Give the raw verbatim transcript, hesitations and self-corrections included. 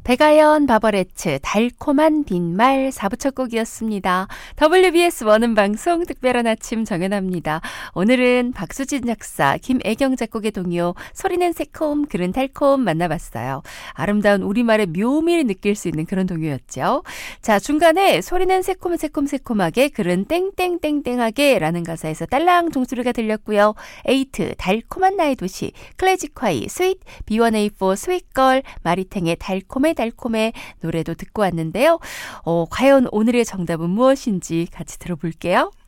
백아연 바버레츠 달콤한 빈말 사 부 첫 곡이었습니다. 더블유비에스 원음 방송 특별한 아침 정연아입니다. 오늘은 박수진 작사, 김애경 작곡의 동요 소리는 새콤 글은 달콤 만나봤어요. 아름다운 우리말의 묘미를 느낄 수 있는 그런 동요였죠. 자, 중간에 소리는 새콤 새콤 새콤하게 글은 땡땡땡땡하게 라는 가사에서 딸랑 종소리가 들렸고요. 에이트 달콤한 나의 도시, 클래식화이 스윗, 비원에이포 스윗걸, 마리탱의 달콤해 달콤해 노래도 듣고 왔는데요. 어, 과연 오늘의 정답은 무엇인지 같이 들어볼게요.